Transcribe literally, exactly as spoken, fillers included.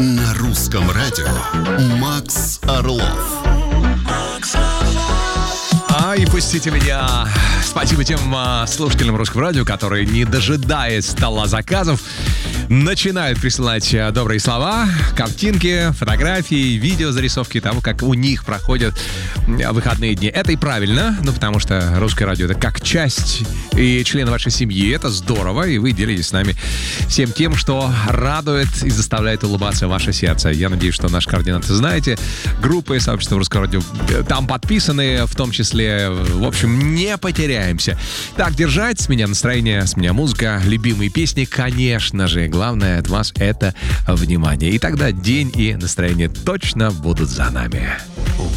На русском радио Макс Орлов. А, и пустите меня. Спасибо тем а, слушателям Русского радио, которые, не дожидаясь стола заказов, начинают присылать а, добрые слова, картинки, фотографии, видеозарисовки того, как у них проходят а, выходные дни. Это и правильно, ну, потому что Русское радио — это как часть и член вашей семьи. Это здорово, и вы делитесь с нами всем тем, что радует и заставляет улыбаться ваше сердце. Я надеюсь, что наши координаты знаете. Группы сообщества Русского радио там подписаны, в том числе. В общем, не потеряемся. Так держать, с меня настроение, с меня музыка, любимые песни, конечно же. Главное от вас — это внимание. И тогда день и настроение точно будут за нами.